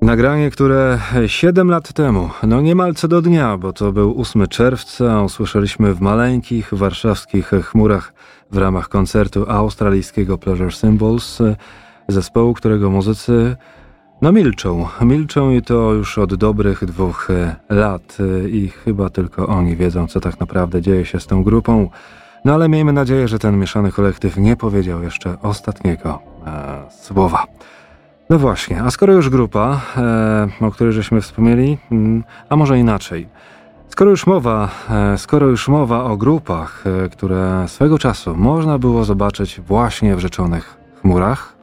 Nagranie, które 7 lat temu, niemal co do dnia, bo to był 8 czerwca, usłyszeliśmy w maleńkich warszawskich chmurach w ramach koncertu australijskiego Pleasure Symbols, zespołu, którego muzycy milczą i to już od dobrych 2 lat i chyba tylko oni wiedzą, co tak naprawdę dzieje się z tą grupą. Ale miejmy nadzieję, że ten mieszany kolektyw nie powiedział jeszcze ostatniego słowa. No właśnie, a skoro już grupa, o której żeśmy wspomnieli, a może inaczej. Skoro już mowa o grupach, które swego czasu można było zobaczyć właśnie w rzeczonych chmurach,